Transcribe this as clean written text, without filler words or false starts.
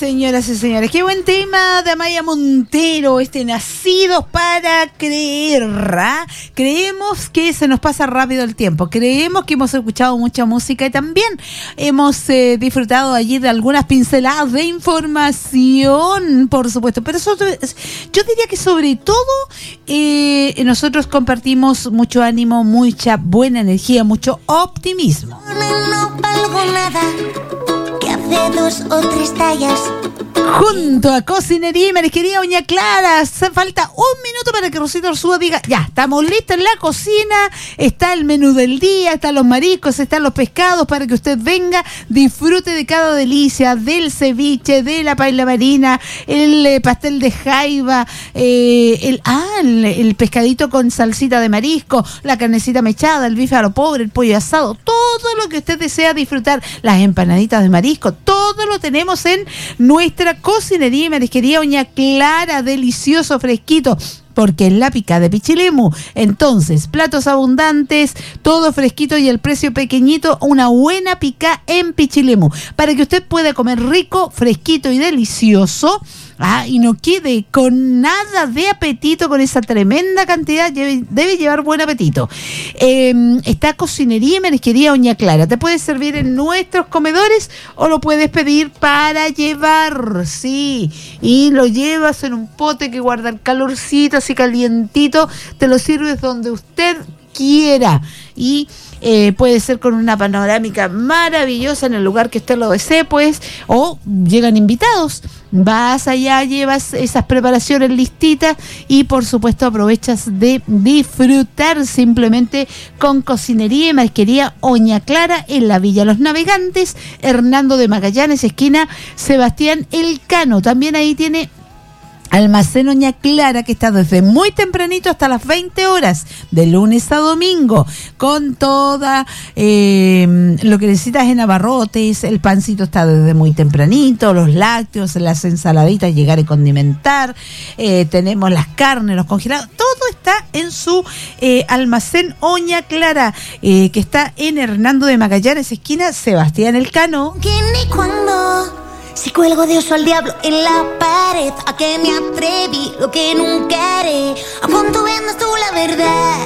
señoras y señores, qué buen tema de Amaya Montero, Nacidos para Creer, ¿ah? Creemos que se nos pasa rápido el tiempo, creemos que hemos escuchado mucha música y también hemos disfrutado allí de algunas pinceladas de información, por supuesto, pero yo diría que sobre todo nosotros compartimos mucho ánimo, mucha buena energía, mucho optimismo. No valgo nada, que hace 2 o 3 tallas. Junto a Cocinería y Marisquería Doña Clara, falta un minuto para que Rosita Ursúa diga, ya, estamos listos en la cocina, está el menú del día, están los mariscos, están los pescados, para que usted venga, disfrute de cada delicia, del ceviche, de la paella marina, el pastel de jaiba, el pescadito con salsita de marisco, la carnecita mechada, el bife a lo pobre, el pollo asado, todo lo que usted desea disfrutar, las empanaditas de marisco, todo lo tenemos en nuestra Cocinería y Marisquería Doña Clara, delicioso, fresquito, porque es la pica de Pichilemu. Entonces, platos abundantes, todo fresquito y el precio pequeñito, una buena pica en Pichilemu, para que usted pueda comer rico, fresquito y delicioso, y no quede con nada de apetito con esa tremenda cantidad, debe llevar buen apetito. Está Cocinería y Marisquería Doña Clara, te puedes servir en nuestros comedores o lo puedes pedir para llevar, sí, y lo llevas en un pote que guarda el calorcito, así calientito, te lo sirves donde usted quiera y puede ser con una panorámica maravillosa en el lugar que usted lo desee, pues, o llegan invitados, vas allá, llevas esas preparaciones listitas y por supuesto aprovechas de disfrutar simplemente con Cocinería y Marisquería Doña Clara en la Villa Los Navegantes, Hernando de Magallanes, esquina Sebastián Elcano. También ahí tiene Almacén Doña Clara, que está desde muy tempranito hasta las 20 horas, de lunes a domingo, con toda lo que necesitas en abarrotes. El pancito está desde muy tempranito, los lácteos, las ensaladitas, llegar y condimentar, tenemos las carnes, los congelados, todo está en su Almacén Doña Clara, que está en Hernando de Magallanes, esquina Sebastián Elcano. ¿Quién y cuándo? Si cuelgo de oso al diablo en la pared, a que me atreví, lo que nunca haré. ¿A cuánto vendas tú la verdad?